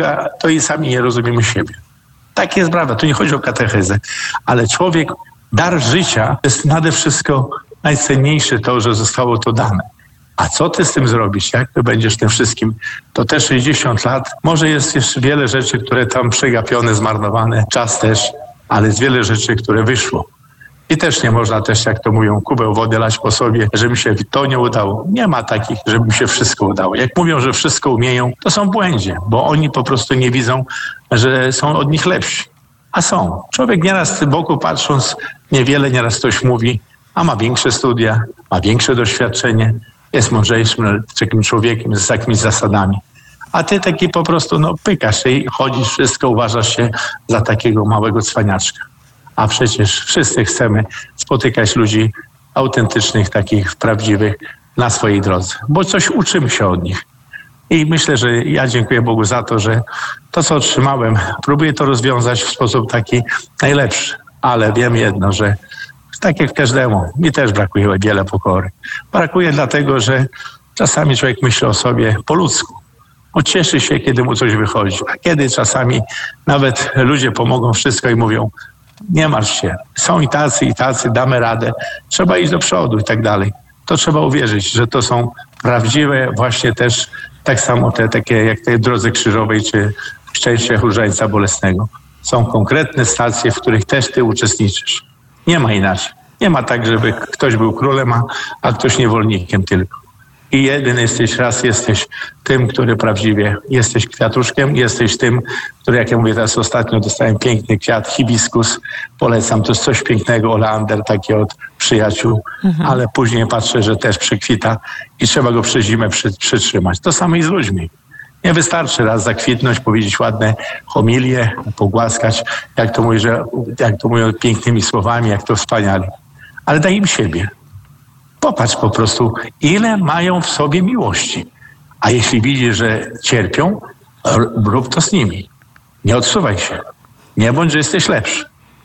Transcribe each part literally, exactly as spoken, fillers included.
Boga, to i sami nie rozumiemy siebie. Tak jest prawda, tu nie chodzi o katechezę, ale człowiek, dar życia jest nade wszystko najcenniejsze to, że zostało to dane. A co ty z tym zrobisz? Jak ty będziesz tym wszystkim? To te sześćdziesiąt lat, może jest jeszcze wiele rzeczy, które tam przegapione, zmarnowane, czas też, ale jest wiele rzeczy, które wyszło. I też nie można też, jak to mówią, kubeł wody lać po sobie, że mi się to nie udało. Nie ma takich, żeby mi się wszystko udało. Jak mówią, że wszystko umieją, to są w błędzie, bo oni po prostu nie widzą, że są od nich lepsi. A są. Człowiek nieraz z boku patrząc, niewiele nieraz ktoś mówi, a ma większe studia, ma większe doświadczenie, jest mądrzejszym takim człowiekiem z jakimiś zasadami. A ty taki po prostu, no pykasz się i chodzisz, wszystko uważasz się za takiego małego cwaniaczka. A przecież wszyscy chcemy spotykać ludzi autentycznych, takich prawdziwych na swojej drodze, bo coś uczymy się od nich. I myślę, że ja dziękuję Bogu za to, że to, co otrzymałem, próbuję to rozwiązać w sposób taki najlepszy. Ale wiem jedno, że tak jak każdemu, mi też brakuje wiele pokory. Brakuje dlatego, że czasami człowiek myśli o sobie po ludzku. On cieszy się, kiedy mu coś wychodzi. A kiedy czasami nawet ludzie pomogą wszystko i mówią, nie martw się, są i tacy, i tacy, damy radę, trzeba iść do przodu i tak dalej. To trzeba uwierzyć, że to są prawdziwe właśnie też tak samo te takie jak te drodze krzyżowej czy w szczęście różańca bolesnego. Są konkretne stacje, w których też ty uczestniczysz. Nie ma inaczej. Nie ma tak, żeby ktoś był królem, a, a ktoś niewolnikiem tylko. I jedyny jesteś raz, jesteś tym, który prawdziwie jesteś kwiatuszkiem, jesteś tym, który, jak ja mówię teraz ostatnio, dostałem piękny kwiat, hibiskus, polecam, to jest coś pięknego, oleander taki od przyjaciół, mhm. ale później patrzę, że też przykwita i trzeba go przez zimę przy, przytrzymać. To samo i z ludźmi. Nie wystarczy raz zakwitnąć, powiedzieć ładne homilie, pogłaskać, jak to, mówi, że, jak to mówią pięknymi słowami, jak to wspaniale. Ale daj im siebie. Popatrz po prostu, ile mają w sobie miłości. A jeśli widzisz, że cierpią, rób to z nimi. Nie odsuwaj się. Nie bądź, że jesteś lepszy.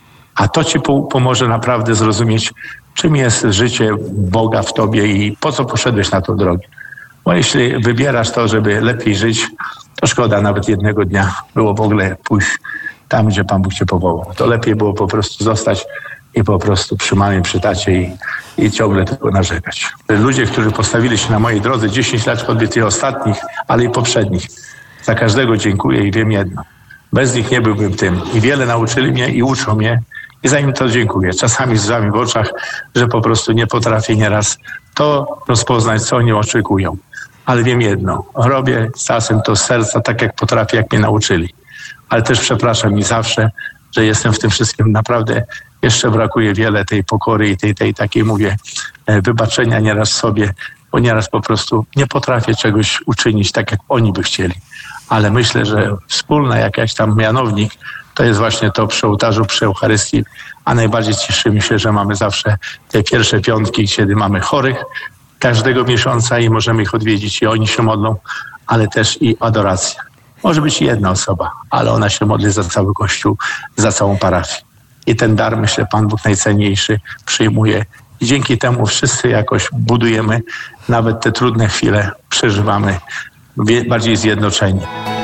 A to ci pomoże naprawdę zrozumieć, czym jest życie Boga w tobie i po co poszedłeś na tą drogę. Bo jeśli wybierasz to, żeby lepiej żyć, to szkoda nawet jednego dnia było w ogóle pójść tam, gdzie Pan Bóg cię powołał. To lepiej było po prostu zostać i po prostu przy mamie, przy tacie i, i ciągle tylko narzekać. Ludzie, którzy postawili się na mojej drodze dziesięć lat, choćby tych ostatnich, ale i poprzednich, za każdego dziękuję i wiem jedno. Bez nich nie byłbym tym. I wiele nauczyli mnie i uczą mnie i za nim to dziękuję. Czasami z łzami w oczach, że po prostu nie potrafię nieraz to rozpoznać, co oni oczekują. Ale wiem jedno, robię z czasem to z serca tak, jak potrafię, jak mnie nauczyli. Ale też przepraszam i zawsze, że jestem w tym wszystkim naprawdę, jeszcze brakuje wiele tej pokory i tej, tej takiej, mówię, wybaczenia nieraz sobie, bo nieraz po prostu nie potrafię czegoś uczynić tak, jak oni by chcieli. Ale myślę, że wspólna jakaś tam mianownik to jest właśnie to przy ołtarzu, przy Eucharystii, a najbardziej cieszymy się, że mamy zawsze te pierwsze piątki, kiedy mamy chorych każdego miesiąca i możemy ich odwiedzić i oni się modlą, ale też i adoracja. Może być jedna osoba, ale ona się modli za cały Kościół, za całą parafię. I ten dar, myślę, Pan Bóg najcenniejszy przyjmuje. I dzięki temu wszyscy jakoś budujemy, nawet te trudne chwile przeżywamy bardziej zjednoczeni.